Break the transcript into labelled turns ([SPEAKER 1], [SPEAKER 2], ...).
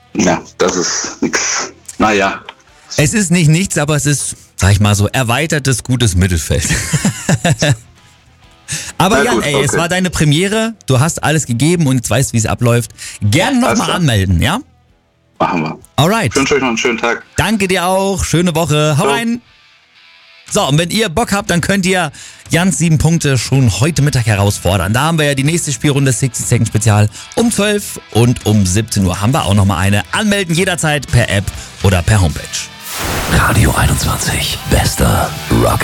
[SPEAKER 1] Ja, das ist nix. Naja.
[SPEAKER 2] Es ist nicht nichts, aber es ist, sag ich mal so, erweitertes gutes Mittelfeld. Aber
[SPEAKER 1] Na
[SPEAKER 2] Jan,
[SPEAKER 1] gut,
[SPEAKER 2] ey,
[SPEAKER 1] okay.
[SPEAKER 2] es war deine Premiere, du hast alles gegeben und jetzt weißt, wie es abläuft. Gerne
[SPEAKER 1] Alles
[SPEAKER 2] nochmal
[SPEAKER 1] klar.
[SPEAKER 2] anmelden, ja?
[SPEAKER 1] Machen wir.
[SPEAKER 2] Alright.
[SPEAKER 1] Ich wünsche euch noch einen schönen Tag.
[SPEAKER 2] Danke dir auch, schöne Woche, hau
[SPEAKER 1] Ciao.
[SPEAKER 2] rein. So, und wenn ihr Bock habt, dann könnt ihr Jans 7 Punkte schon heute Mittag herausfordern. Da haben wir ja die nächste Spielrunde 60 Second Spezial um 12 und um 17 Uhr haben wir auch nochmal eine. Anmelden jederzeit per App oder per Homepage.
[SPEAKER 3] Radio 21. Bester Rock